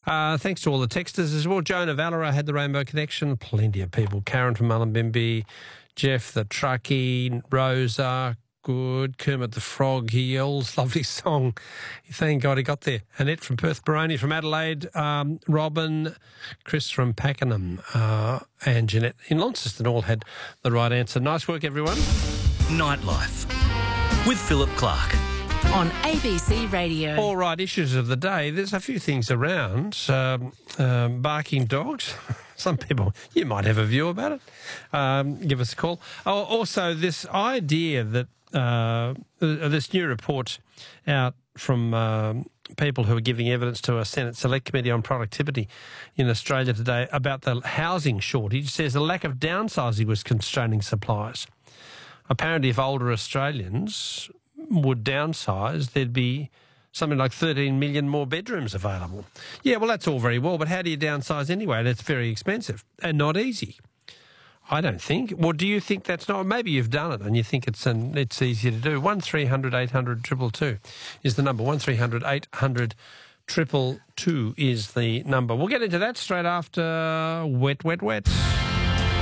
Thanks to all the texters as well. Joan of Valera had the Rainbow Connection. Plenty of people. Karen from Mullumbimby, Jeff the truckie, Rosa, good. Kermit the Frog, he yells. Lovely song. Thank God he got there. Annette from Perth, Baroni from Adelaide, Robin, Chris from Pakenham, and Jeanette in Launceston all had the right answer. Nice work, everyone. Nightlife with Philip Clark. On ABC Radio. All right, issues of the day. There's a few things around. Barking dogs. Some people, you might have a view about it. Give us a call. Oh, also, this idea that this new report out from people who are giving evidence to a Senate Select Committee on Productivity in Australia today about the housing shortage says the lack of downsizing was constraining supplies. Apparently, if older Australians would downsize, there'd be something like 13 million more bedrooms available. Yeah, well, that's all very well, but how do you downsize anyway? And it's very expensive and not easy. I don't think. Well, do you think that's not? Maybe you've done it and you think it's easy to do. 1300 800 222 is the number. 1300 800 222 is the number. We'll get into that straight after Wet, Wet, Wet.